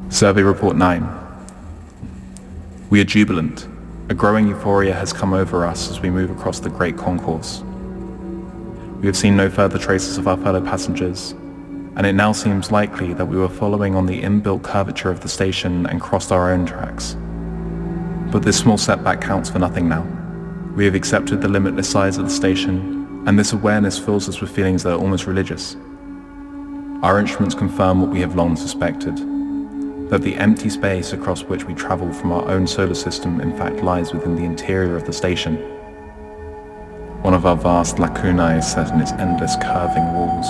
Survey Report 9. We are jubilant. A growing euphoria has come over us as we move across the Great Concourse. We have seen no further traces of our fellow passengers, and it now seems likely that we were following on the inbuilt curvature of the station and crossed our own tracks. But this small setback counts for nothing now. We have accepted the limitless size of the station, and this awareness fills us with feelings that are almost religious. Our instruments confirm what we have long suspected, that the empty space across which we travel from our own solar system in fact lies within the interior of the station. One of our vast lacunae set in its endless curving walls.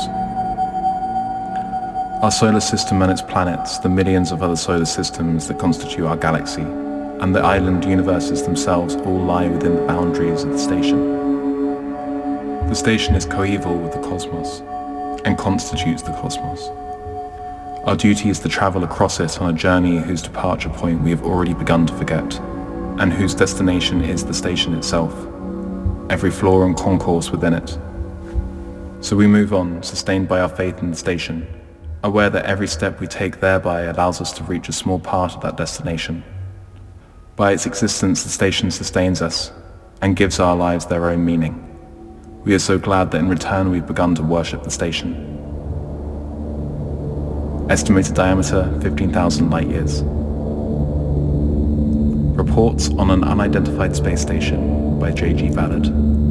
Our solar system and its planets, the millions of other solar systems that constitute our galaxy, and the island universes themselves all lie within the boundaries of the station. The station is coeval with the cosmos, and constitutes the cosmos. Our duty is to travel across it on a journey whose departure point we have already begun to forget, and whose destination is the station itself, every floor and concourse within it. So we move on, sustained by our faith in the station, aware that every step we take thereby allows us to reach a small part of that destination. By its existence, the station sustains us, and gives our lives their own meaning. We are so glad that in return we've begun to worship the station. Estimated diameter 15,000 light years. Reports on an Unidentified Space Station by J.G. Ballard.